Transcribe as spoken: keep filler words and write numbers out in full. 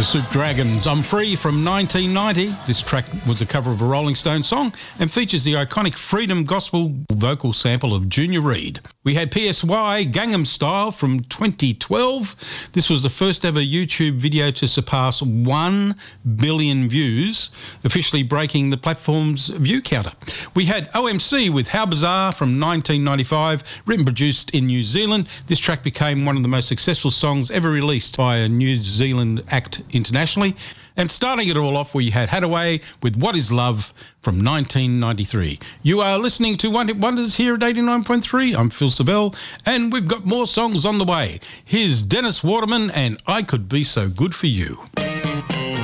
The Soup Dragons, I'm Free from nineteen ninety. This track was a cover of a Rolling Stone song and features the iconic Freedom Gospel vocal sample of Junior Reid. We had P S Y Gangnam Style from twenty twelve. This was the first ever YouTube video to surpass one billion views, officially breaking the platform's view counter. We had O M C with How Bizarre from nineteen ninety-five, written and produced in New Zealand. This track became one of the most successful songs ever released by a New Zealand act internationally. And starting it all off, we had Hadaway with What Is Love from nineteen ninety-three. You are listening to One Hit Wonders here at eighty-nine point three. I'm Phil Sabell, and we've got more songs on the way. Here's Dennis Waterman and I Could Be So Good For You.